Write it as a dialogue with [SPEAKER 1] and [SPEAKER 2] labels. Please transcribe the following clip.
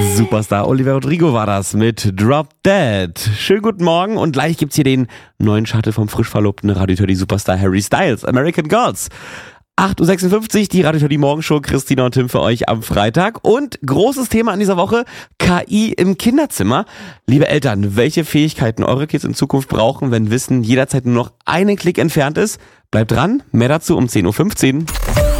[SPEAKER 1] Superstar Olivia Rodrigo war das mit Drop Dead. Schönen guten Morgen und gleich gibt's hier den neuen Shuttle vom frisch verlobten Radio Superstar Harry Styles, American Girls. 8.56 Uhr, die Radio Morgenshow, Christina und Tim für euch am Freitag. Und großes Thema an dieser Woche, KI im Kinderzimmer. Liebe Eltern, welche Fähigkeiten eure Kids in Zukunft brauchen, wenn Wissen jederzeit nur noch einen Klick entfernt ist? Bleibt dran, mehr dazu um 10.15 Uhr.